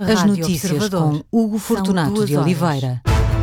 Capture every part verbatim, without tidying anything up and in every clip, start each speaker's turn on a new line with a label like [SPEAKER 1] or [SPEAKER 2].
[SPEAKER 1] As notícias com Hugo Fortunato de Oliveira.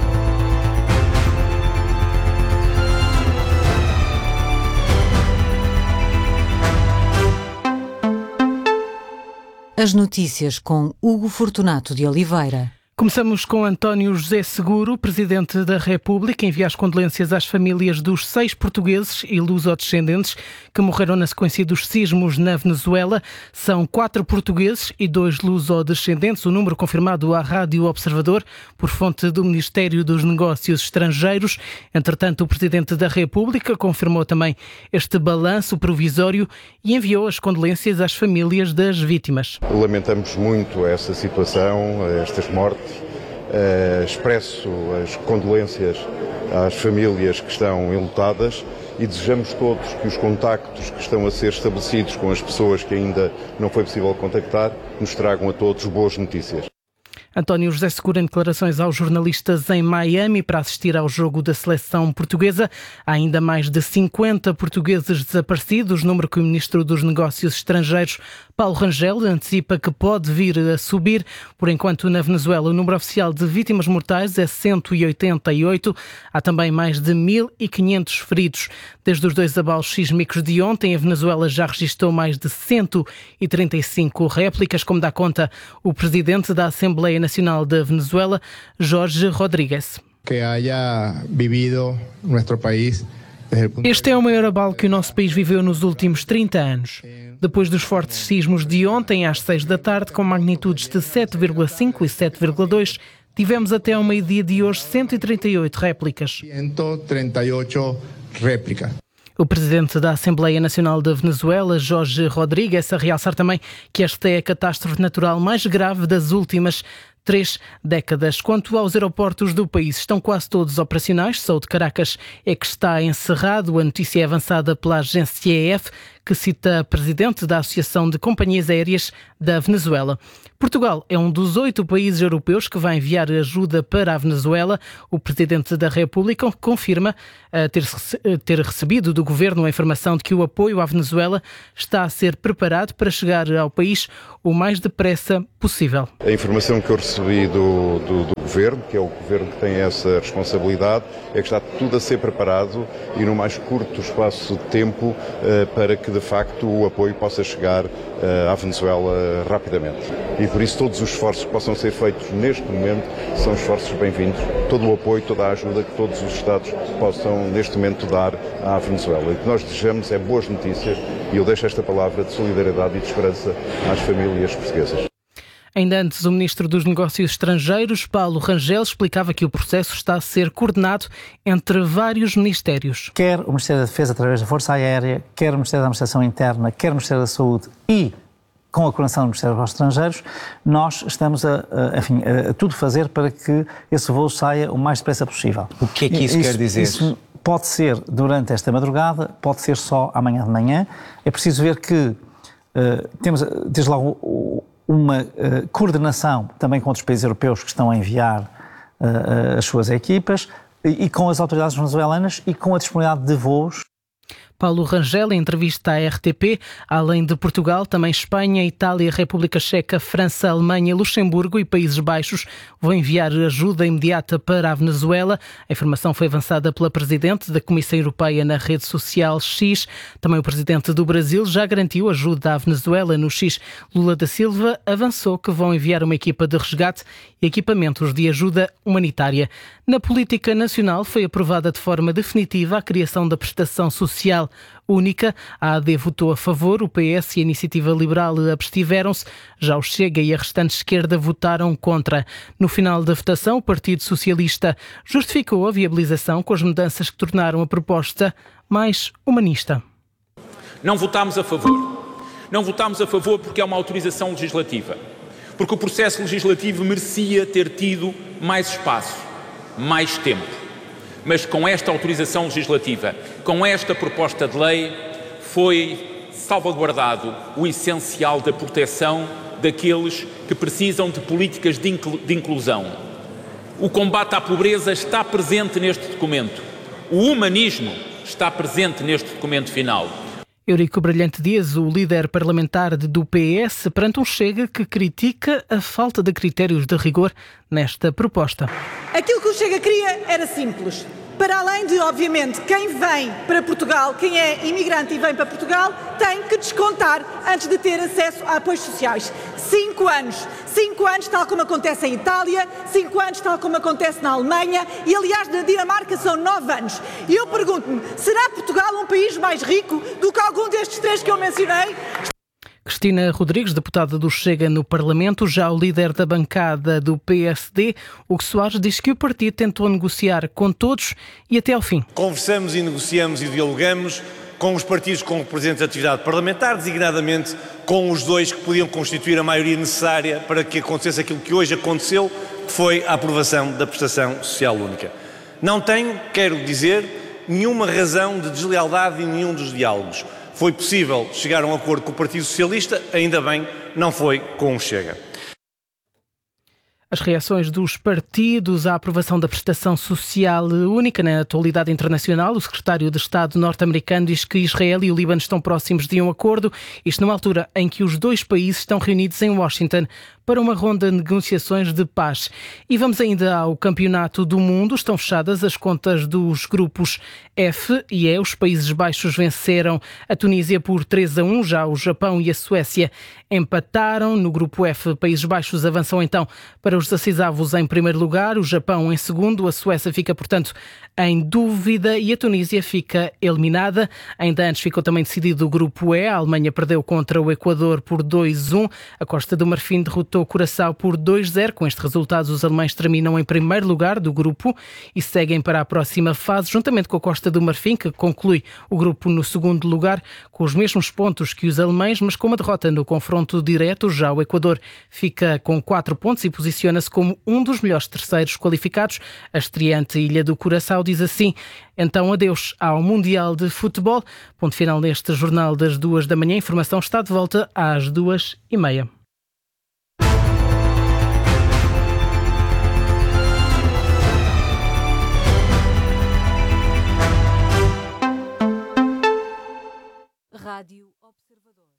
[SPEAKER 1] As notícias com Hugo Fortunato de Oliveira.
[SPEAKER 2] Começamos com António José Seguro, Presidente da República, envia as condolências às famílias dos seis portugueses e lusodescendentes que morreram na sequência dos sismos na Venezuela. São quatro portugueses e dois lusodescendentes, o número confirmado à Rádio Observador por fonte do Ministério dos Negócios Estrangeiros. Entretanto, o Presidente da República confirmou também este balanço provisório e enviou as condolências às famílias das vítimas.
[SPEAKER 3] Lamentamos muito essa situação, estas mortes. Uh, expresso as condolências às famílias que estão enlutadas e desejamos todos que os contactos que estão a ser estabelecidos com as pessoas que ainda não foi possível contactar nos tragam a todos boas notícias.
[SPEAKER 2] António José Seguro em declarações aos jornalistas em Miami para assistir ao jogo da seleção portuguesa. Há ainda mais de cinquenta portugueses desaparecidos, número que o Ministro dos Negócios Estrangeiros, Paulo Rangel, antecipa que pode vir a subir. Por enquanto, na Venezuela, o número oficial de vítimas mortais é cento e oitenta e oito. Há também mais de mil e quinhentos feridos. Desde os dois abalos sísmicos de ontem, a Venezuela já registrou mais de cento e trinta e cinco réplicas, como dá conta o Presidente da Assembleia Nacional da Venezuela, Jorge Rodríguez.
[SPEAKER 4] Que haya vivido nuestro país.
[SPEAKER 2] Este é o maior abalo que o nosso país viveu nos últimos trinta anos. Depois dos fortes sismos de ontem, às seis da tarde, com magnitudes de sete vírgula cinco e sete vírgula dois, tivemos até ao meio-dia de hoje cento e trinta e oito réplicas.
[SPEAKER 4] cento e trinta e oito réplicas.
[SPEAKER 2] O Presidente da Assembleia Nacional da Venezuela, Jorge Rodríguez, a realçar também que esta é a catástrofe natural mais grave das últimas três décadas. Quanto aos aeroportos do país, estão quase todos operacionais, só o de Caracas é que está encerrado. A notícia é avançada pela agência E F, que cita a Presidente da Associação de Companhias Aéreas da Venezuela. Portugal é um dos oito países europeus que vai enviar ajuda para a Venezuela. O Presidente da República confirma ter, ter recebido do Governo a informação de que o apoio à Venezuela está a ser preparado para chegar ao país o mais depressa possível.
[SPEAKER 3] A informação que eu recebi do, do, do Governo, que é o Governo que tem essa responsabilidade, é que está tudo a ser preparado e no mais curto espaço de tempo uh, para que de facto o apoio possa chegar uh, à Venezuela rapidamente. E por isso todos os esforços que possam ser feitos neste momento são esforços bem-vindos. Todo o apoio, toda a ajuda que todos os Estados possam neste momento dar à Venezuela. E o que nós desejamos é boas notícias e eu deixo esta palavra de solidariedade e de esperança às famílias portuguesas.
[SPEAKER 2] Ainda antes, o Ministro dos Negócios Estrangeiros, Paulo Rangel, explicava que o processo está a ser coordenado entre vários ministérios.
[SPEAKER 5] Quer o Ministério da Defesa através da Força Aérea, quer o Ministério da Administração Interna, quer o Ministério da Saúde e com a coordenação do Ministério dos Estrangeiros, nós estamos a, a, enfim, a, a tudo fazer para que esse voo saia o mais depressa possível.
[SPEAKER 6] O que é que isso, isso quer dizer?
[SPEAKER 5] Isso pode ser durante esta madrugada, pode ser só amanhã de manhã. É preciso ver que uh, temos, desde logo, o, uma uh, coordenação também com outros países europeus que estão a enviar uh, as suas equipas e, e com as autoridades venezuelanas e com a disponibilidade de voos.
[SPEAKER 2] Paulo Rangel, em entrevista à R T P, além de Portugal, também Espanha, Itália, República Checa, França, Alemanha, Luxemburgo e Países Baixos vão enviar ajuda imediata para a Venezuela. A informação foi avançada pela Presidente da Comissão Europeia na rede social X. Também o Presidente do Brasil já garantiu ajuda à Venezuela no X. Lula da Silva avançou que vão enviar uma equipa de resgate e equipamentos de ajuda humanitária. Na política nacional foi aprovada de forma definitiva a criação da prestação social única. A A D votou a favor, o P S e a Iniciativa Liberal abstiveram-se. Já o Chega e a restante esquerda votaram contra. No final da votação, o Partido Socialista justificou a viabilização com as mudanças que tornaram a proposta mais humanista.
[SPEAKER 7] Não votámos a favor. Não votámos a favor porque é uma autorização legislativa. Porque o processo legislativo merecia ter tido mais espaço, mais tempo. Mas com esta autorização legislativa, com esta proposta de lei, foi salvaguardado o essencial da proteção daqueles que precisam de políticas de inclusão. O combate à pobreza está presente neste documento. O humanismo está presente neste documento final.
[SPEAKER 2] Eurico Brilhante Dias, o líder parlamentar do P S, perante um Chega que critica a falta de critérios de rigor nesta proposta.
[SPEAKER 6] Aquilo que o Chega queria era simples. Para além de, obviamente, quem vem para Portugal, quem é imigrante e vem para Portugal, tem que descontar antes de ter acesso a apoios sociais. Cinco anos. Cinco anos, tal como acontece em Itália, cinco anos, tal como acontece na Alemanha e, aliás, na Dinamarca são nove anos. E eu pergunto-me, será Portugal um país mais rico do que algum destes três que eu mencionei?
[SPEAKER 2] Cristina Rodrigues, deputada do Chega no Parlamento, já o líder da bancada do P S D, Hugo Soares, diz que o partido tentou negociar com todos e até ao fim.
[SPEAKER 8] Conversamos e negociamos e dialogamos com os partidos com representatividade parlamentar, designadamente com os dois que podiam constituir a maioria necessária para que acontecesse aquilo que hoje aconteceu, que foi a aprovação da prestação social única. Não tenho, quero dizer, nenhuma razão de deslealdade em nenhum dos diálogos. Foi possível chegar a um acordo com o Partido Socialista, ainda bem, não foi com o Chega.
[SPEAKER 2] As reações dos partidos à aprovação da prestação social única na atualidade internacional. O secretário de Estado norte-americano diz que Israel e o Líbano estão próximos de um acordo, isto numa altura em que os dois países estão reunidos em Washington para uma ronda de negociações de paz. E vamos ainda ao Campeonato do Mundo. Estão fechadas as contas dos grupos F e E. Os Países Baixos venceram a Tunísia por três a um. Já o Japão e a Suécia empataram. No grupo F, Países Baixos avançam então para os dezesseisavos em primeiro lugar, o Japão em segundo, a Suécia fica, portanto, em dúvida e a Tunísia fica eliminada. Ainda antes ficou também decidido o grupo E. A Alemanha perdeu contra o Equador por dois a um. A Costa do Marfim derrotou o Curaçao por dois a zero. Com este resultado, os alemães terminam em primeiro lugar do grupo e seguem para a próxima fase, juntamente com a Costa do Marfim, que conclui o grupo no segundo lugar, com os mesmos pontos que os alemães, mas com uma derrota no confronto direto. Já o Equador fica com quatro pontos e posiciona-se como um dos melhores terceiros qualificados. A estreante Ilha do Curaçao diz assim: então adeus ao Mundial de Futebol. Ponto final neste Jornal das duas da manhã. A informação está de volta às duas e meia.
[SPEAKER 1] Rádio Observador.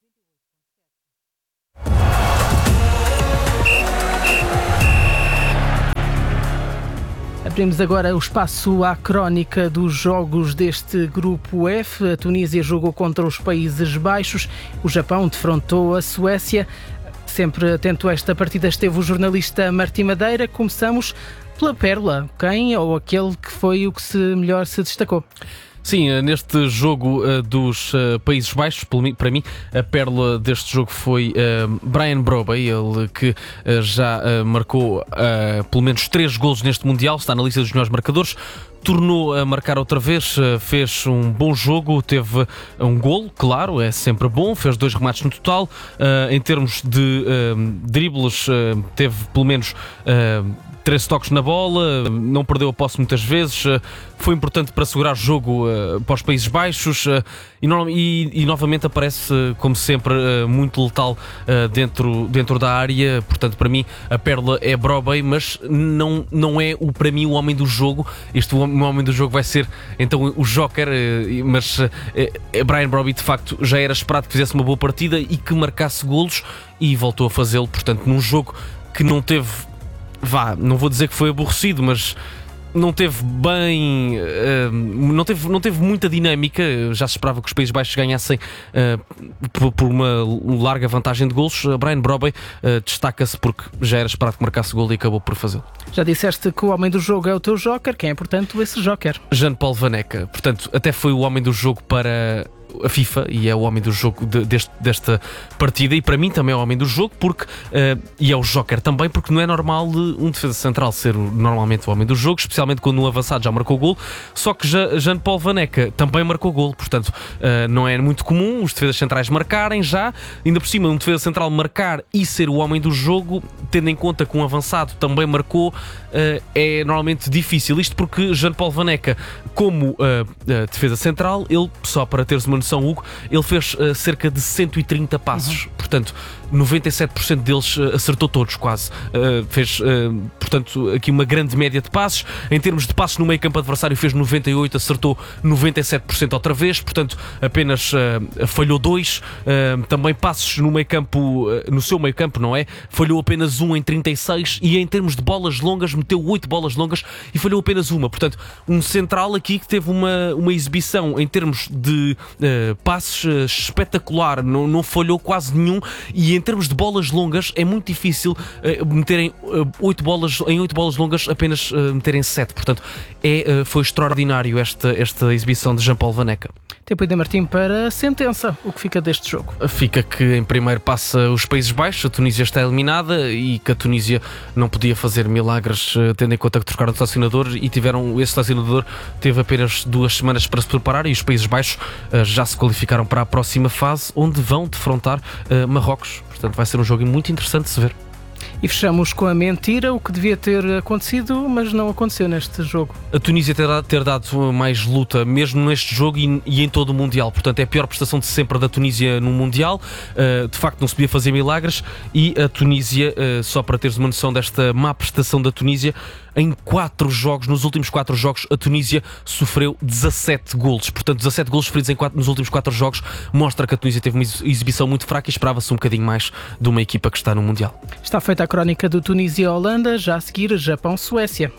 [SPEAKER 2] Abrimos agora o espaço à crónica dos jogos deste grupo F. A Tunísia jogou contra os Países Baixos. O Japão defrontou a Suécia. Sempre atento a esta partida esteve o jornalista Martim Madeira. Começamos pela pérola. Quem ou aquele que foi o que se melhor se destacou?
[SPEAKER 9] Sim, neste jogo uh, dos uh, Países Baixos, para mim, a pérola deste jogo foi uh, Bryan Brobey, ele que uh, já uh, marcou uh, pelo menos três golos neste Mundial, está na lista dos melhores marcadores. Tornou a marcar outra vez, fez um bom jogo, teve um golo, claro, é sempre bom, fez dois remates no total. Uh, em termos de uh, dribles, uh, teve pelo menos uh, três toques na bola, não perdeu a posse muitas vezes, uh, foi importante para segurar o jogo uh, para os Países Baixos uh, e, no, e, e novamente aparece, uh, como sempre, uh, muito letal uh, dentro, dentro da área. Portanto, para mim, a pérola é Brobey, mas não, não é, o, para mim, o homem do jogo. Este o homem do jogo vai ser, então, o Joker, uh, mas uh, Bryan Brobey, de facto, já era esperado que fizesse uma boa partida e que marcasse golos e voltou a fazê-lo. Portanto, num jogo que não teve, vá, não vou dizer que foi aborrecido, mas não teve bem, uh, não, teve, não teve muita dinâmica. Já se esperava que os Países Baixos ganhassem uh, por, por uma larga vantagem de golos. uh, Bryan Brobey uh, destaca-se porque já era esperado que marcasse golo e acabou por fazê-lo.
[SPEAKER 2] Já disseste que o homem do jogo é o teu Joker. Quem é, portanto, esse Joker?
[SPEAKER 9] Jean-Paul Van Ecke. Portanto, até foi o homem do jogo para a FIFA e é o homem do jogo de, deste, desta partida, e para mim também é o homem do jogo porque, uh, e é o Joker também, porque não é normal um defesa central ser o, normalmente o homem do jogo, especialmente quando um avançado já marcou golo. Só que Jean-Paul Van Ecke também marcou golo, portanto uh, não é muito comum os defesas centrais marcarem já, ainda por cima um defesa central marcar e ser o homem do jogo, tendo em conta que um avançado também marcou, uh, é normalmente difícil. Isto porque Jean-Paul Van Ecke, como uh, uh, defesa central, ele, só para teres uma noção, Hugo, ele fez uh, cerca de cento e trinta passos. Uhum. Portanto, noventa e sete por cento deles uh, acertou todos, quase. Uh, fez, uh, portanto, aqui uma grande média de passes. Em termos de passes no meio campo adversário, fez noventa e oito, acertou noventa e sete por cento outra vez, portanto, apenas uh, falhou dois. Uh, também passes no meio campo, uh, no seu meio campo, não é? Falhou apenas um em trinta e seis, e em termos de bolas longas, meteu oito bolas longas e falhou apenas uma. Portanto, um central aqui que teve uma, uma exibição em termos de uh, passes uh, espetacular, não, não falhou quase nenhum, e em termos de bolas longas é muito difícil uh, meterem oito uh, bolas, em oito bolas longas apenas uh, meterem sete. Portanto, é, uh, foi extraordinário esta, esta exibição de Jean-Paul Van Hecke.
[SPEAKER 2] Tempo de Martim para a sentença. O que fica deste jogo?
[SPEAKER 9] Fica que em primeiro passa os Países Baixos, a Tunísia está eliminada e que a Tunísia não podia fazer milagres, tendo em conta que trocaram de selecionador e tiveram, esse selecionador teve apenas duas semanas para se preparar, e os Países Baixos uh, já se qualificaram para a próxima fase, onde vão defrontar uh, Marrocos. Portanto, vai ser um jogo muito interessante de se ver.
[SPEAKER 2] E fechamos com a mentira, o que devia ter acontecido, mas não aconteceu neste jogo.
[SPEAKER 9] A Tunísia ter, ter dado mais luta, mesmo neste jogo e, e em todo o Mundial. Portanto, é a pior prestação de sempre da Tunísia no Mundial. Uh, de facto, não se podia fazer milagres. E a Tunísia, uh, só para teres uma noção desta má prestação da Tunísia, em quatro jogos, nos últimos quatro jogos, a Tunísia sofreu dezassete golos. Portanto, dezassete golos sofridos em quatro, nos últimos quatro jogos, mostra que a Tunísia teve uma exibição muito fraca e esperava-se um bocadinho mais de uma equipa que está no Mundial.
[SPEAKER 2] Está feita a crónica do Tunísia-Holanda, já a seguir Japão-Suécia.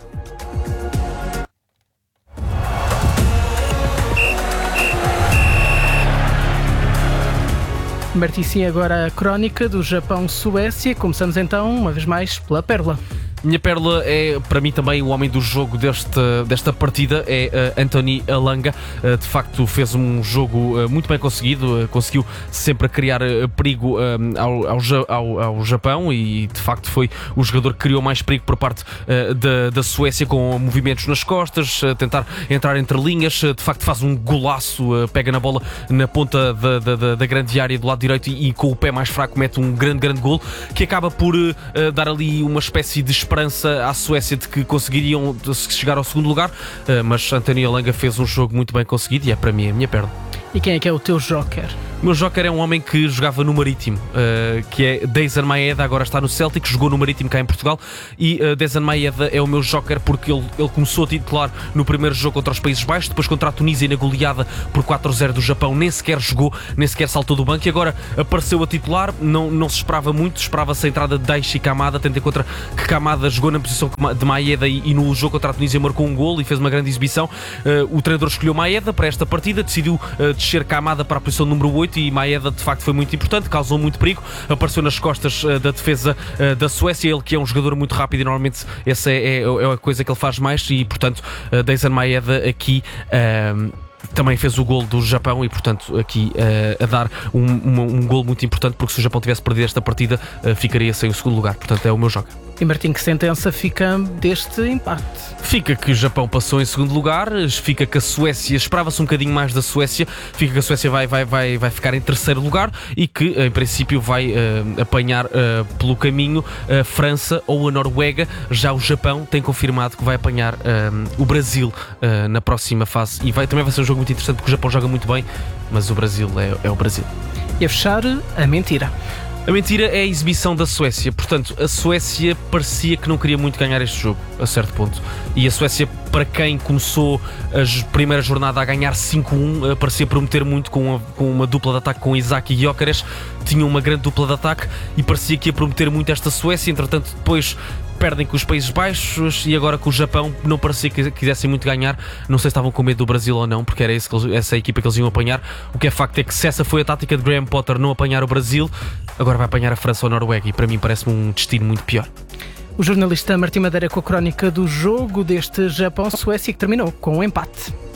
[SPEAKER 2] Martim, sim, agora a crónica do Japão-Suécia. Começamos então, uma vez mais, pela Pérola.
[SPEAKER 9] Minha pérola é, para mim também, o homem do jogo deste, desta partida, é uh, Anthony Elanga. Uh, de facto, fez um jogo uh, muito bem conseguido, uh, conseguiu sempre criar uh, perigo uh, ao, ao, ao, ao Japão, e de facto foi o jogador que criou mais perigo por parte uh, da, da Suécia, com movimentos nas costas, uh, tentar entrar entre linhas. Uh, de facto, faz um golaço, uh, pega na bola na ponta da, da, da grande área do lado direito e, e com o pé mais fraco mete um grande, grande golo, que acaba por uh, dar ali uma espécie de esperança à Suécia de que conseguiriam chegar ao segundo lugar, mas Anthony Elanga fez um jogo muito bem conseguido e é para mim a minha perna.
[SPEAKER 2] E quem é que é o teu joker?
[SPEAKER 9] O meu joker é um homem que jogava no Marítimo, uh, que é Dejan Maeda, agora está no Celtic, jogou no Marítimo cá em Portugal, e uh, Dejan Maeda é o meu joker porque ele, ele começou a titular no primeiro jogo contra os Países Baixos, depois contra a Tunísia na goleada por quatro a zero do Japão, nem sequer jogou, nem sequer saltou do banco, e agora apareceu a titular. Não, não se esperava muito, esperava-se a entrada de Daichi Kamada, tendo em conta que Kamada jogou na posição de Maeda e, e no jogo contra a Tunísia marcou um golo e fez uma grande exibição. Uh, o treinador escolheu Maeda para esta partida, decidiu uh, descer Kamada para a posição número oito, e Maeda de facto foi muito importante, causou muito perigo, apareceu nas costas uh, da defesa uh, da Suécia, ele que é um jogador muito rápido e normalmente essa é, é, é a coisa que ele faz mais, e portanto uh, Dejan Maeda aqui uh, também fez o golo do Japão, e portanto aqui uh, a dar um, um, um golo muito importante, porque se o Japão tivesse perdido esta partida uh, ficaria sem o segundo lugar, portanto é o meu jogo.
[SPEAKER 2] E Martim, que sentença fica deste empate?
[SPEAKER 9] Fica que o Japão passou em segundo lugar, fica que a Suécia, esperava-se um bocadinho mais da Suécia, fica que a Suécia vai, vai, vai, vai ficar em terceiro lugar e que em princípio vai uh, apanhar uh, pelo caminho a França ou a Noruega. Já o Japão tem confirmado que vai apanhar uh, o Brasil uh, na próxima fase, e vai, também vai ser um jogo muito interessante porque o Japão joga muito bem, mas o Brasil é, é o Brasil.
[SPEAKER 2] E a fechar, a mentira.
[SPEAKER 9] A mentira é a exibição da Suécia. Portanto, a Suécia parecia que não queria muito ganhar este jogo, a certo ponto. E a Suécia, para quem começou a primeira jornada a ganhar cinco a um, parecia prometer muito com uma, com uma dupla de ataque com Isaac e Gyökeres. Tinha uma grande dupla de ataque e parecia que ia prometer muito esta Suécia. Entretanto, depois perdem com os Países Baixos e agora com o Japão não parecia que quisessem muito ganhar. Não sei se estavam com medo do Brasil ou não, porque era esse que eles, essa equipa que eles iam apanhar. O que é facto é que se essa foi a tática de Graham Potter, não apanhar o Brasil, agora vai apanhar a França ou a Noruega, e para mim parece-me um destino muito pior.
[SPEAKER 2] O jornalista Martim Madeira com a crónica do jogo deste Japão-Suécia, que terminou com um empate.